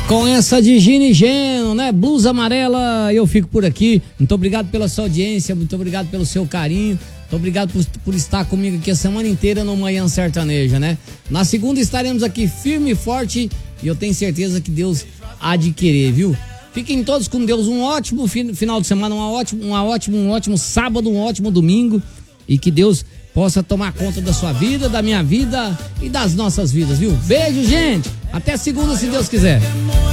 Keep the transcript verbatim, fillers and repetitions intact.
Com essa de Gini Geno, né? Blusa amarela, eu fico por aqui. Muito obrigado pela sua audiência, muito obrigado pelo seu carinho. Muito obrigado por, por estar comigo aqui a semana inteira no Manhã Sertaneja, né? Na segunda estaremos aqui firme e forte e eu tenho certeza que Deus há de querer, viu? Fiquem todos com Deus, um ótimo final de semana, uma ótimo, uma ótimo, um ótimo sábado, um ótimo domingo e que Deus possa tomar conta da sua vida, da minha vida e das nossas vidas, viu? Beijo, gente! Até segunda, se Deus quiser.